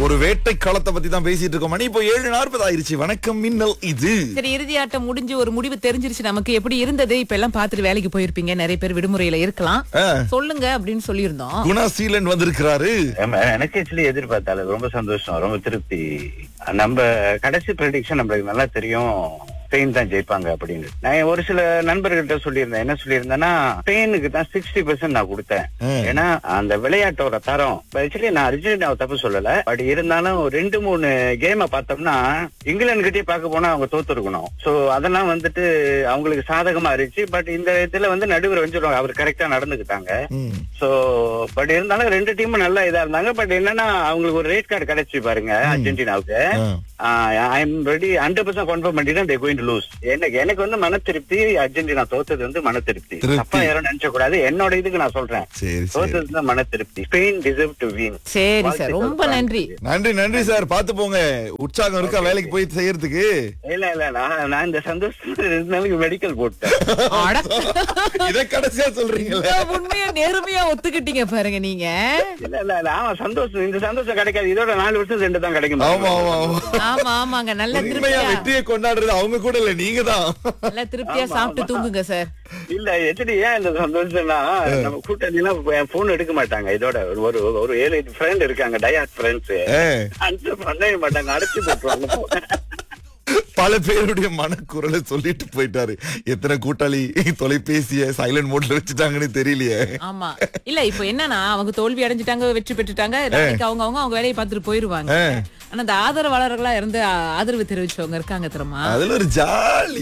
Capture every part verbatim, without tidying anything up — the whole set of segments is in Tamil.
ஒரு வேட்டை களத்தை பத்தி தான் பேசிட்டு இருக்கோம். மணி இப்போ ஏழு நாற்பது ஆயிருச்சு. வணக்கம் மின்னல் இது. சரி, இறுதி ஆட்டம் முடிஞ்சு ஒரு முடிவு தெரிஞ்சிருச்சு நமக்கு. எப்படி இருந்தது? இப்ப எல்லாம் பாத்துட்டு வேலைக்கு போயிருப்பீங்க, நிறைய பேர் விடுமுறையில இருக்கலாம். ஆ, சொல்லுங்க அப்படின்னு சொல்லியிருந்தோம். குணா சீலன் வந்திருக்கிறாரு. ஆமா, எனக்கு ஆக்சுவலி எதிர்பார்த்தால ரொம்ப சந்தோஷம், ரொம்ப திருப்தி. நம்ம கடைசி ப்ரெடிக்ஷன் நம்மளுக்கு நல்லா தெரியும், ஸ்பெயின் தான் ஜெயிப்பாங்க அப்படின்னு. நான் ஒரு சில நண்பர்கள்ட்ட சொல்லியிருந்தேன். என்ன சொல்லியிருந்தேன்னா, ஸ்பெயினுக்கு தான் சிக்ஸ்டி பெர்சென்ட் நான் கொடுத்தேன். ஏன்னா அந்த விளையாட்டோட தரம். ஆக்சுவலி நான் அர்ஜென்டினாவை தப்பு சொல்லல, பட் இருந்தாலும் ரெண்டு மூணு கேமை பார்த்தோம்னா இங்கிலாந்து கிட்டே பார்க்க போனா அவங்க தோத்து இருக்கணும். சோ அதெல்லாம் வந்துட்டு அவங்களுக்கு சாதகமா இருந்துச்சு. பட் இந்த இதுல வந்து நடுவர் வந்து அவர் கரெக்டா நடந்துக்கிட்டாங்க. சோ பட் இருந்தாலும் ரெண்டு டீமும் நல்லா இதா இருந்தாங்க. பட் என்னன்னா அவங்களுக்கு ஒரு ரேட் கார்டு கிடைச்சு பாருங்க அர்ஜென்டினாவுக்கு. I am ready hundred percent confirm பண்ணிட்டேன் they going to lose. எனக்கு எனக்கு வந்து மன திருப்தி, அர்ஜென்டினா தோத்தது வந்து மன திருப்தி. தப்பா யாரும் நினைச்ச கூடாது, என்னோட இதுக்கு நான் சொல்றேன். தோத்தது தான் மன திருப்தி. Spain deserve to win. சரி சார், ரொம்ப நன்றி. நன்றி நன்றி சார். பாத்து போங்க, உற்சாகம் இருக்கா வேலைக்கு போய் செய்யறதுக்கு? இல்ல இல்ல, நான் நான் இந்த சந்தோஷத்துல ரெண்டு நாளைக்கு மெடிக்கல் போட்டேன். இத கடைசியா சொல்றீங்களா? உண்மையா நேர்மையா ஒத்துக்கிட்டீங்க பாருங்க நீங்க. இல்ல இல்ல இல்ல, ஆமா சந்தோஷம். இந்த சந்தோஷம் கிடைக்காது, இதோட நாலு வருஷம் ரெண்டு தான் கிடைக்கும். ஆமா ஆமா ஆமா. ஆமா ஆமாங்க, நல்ல உண்மையா திருப்தியா வெற்றியை கொண்டாடுறது அவங்க கூட இல்ல, நீங்க தான். நல்ல திருப்தியா சாப்பிட்டு தூங்குங்க சார். இல்ல எப்படி ஏன் இந்த சந்தோஷம்னா, நம்ம கூட்டணி எல்லாம் போன் எடுக்க மாட்டாங்க. இதோட ஒரு ஒரு ஏழு எட்டு ஃப்ரெண்ட் இருக்காங்க, டயாட் ஃப்ரெண்ட்ஸ். ஆன்சர் பண்ணவே மாட்டாங்க, அடைச்சு போட்டுருவாங்க. பல பேருடைய மனக்குரலை சொல்லிட்டு போயிட்டாரு. எத்தனை கூட்டாளி தொலைபேசிய சைலண்ட் மோட்ல வச்சுட்டாங்கன்னு தெரியலையே. ஆமா, இல்ல இப்ப என்னன்னா அவங்க தோல்வி அடைஞ்சிட்டாங்க, வெற்றி பெற்றுட்டாங்க. நாளைக்கு அவங்க அவங்க அவங்க வேலையை பார்த்துட்டு போயிருவாங்க. ஆனா அந்த ஆதரவாளர்களா இருந்து ஆதரவு தெரிவிச்சவங்க இருக்காங்க தெரியுமா, அதுல ஒரு ஜாலி.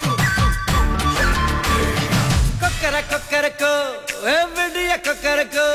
கொக்கர கொக்கரக்கோ, விடிய கொக்கரக்கோ.